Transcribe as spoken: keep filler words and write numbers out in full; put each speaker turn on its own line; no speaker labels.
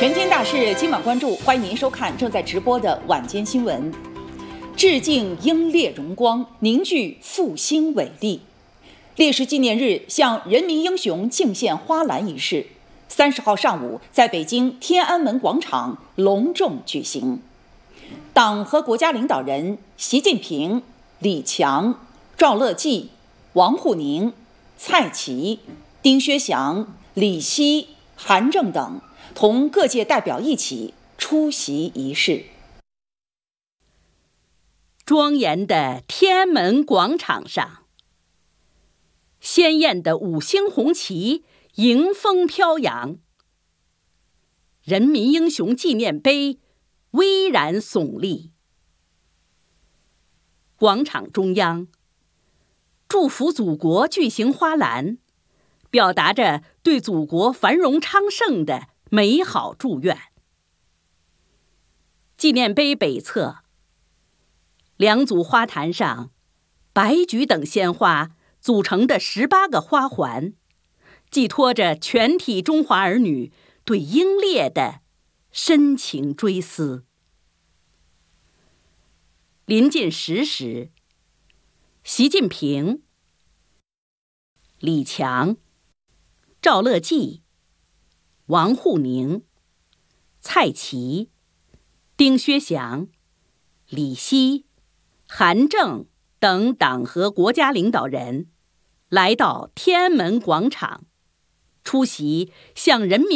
全天大事今晚关注，欢迎您收看正在直播的晚间新闻。致敬英烈荣光，凝聚复兴伟力。烈士纪念日向人民英雄敬献花篮仪式，三十号上午在北京天安门广场隆重举行。党和国家领导人习近平、李强、赵乐际、王沪宁、蔡奇、丁薛祥、李希、韩正等同各界代表一起出席仪式。
庄严的天安门广场上，鲜艳的五星红旗迎风飘扬，人民英雄纪念碑巍然耸立。广场中央，祝福祖国巨型花篮，表达着对祖国繁荣昌盛的美好祝愿。纪念碑北侧，两组花坛上，白菊等鲜花组成的十八个花环，寄托着全体中华儿女对英烈的深情追思。临近十时，习近平、李强、赵乐际、王沪宁、蔡奇、丁薛祥、李希、韩正等党和国家领导人来到天安门广场，出席向人民